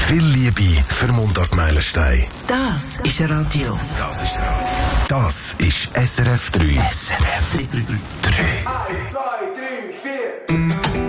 Viel Liebe für Mundart-Meilenstein. Das ist Radio. Das ist Radio. Das ist SRF 3. SRF 3.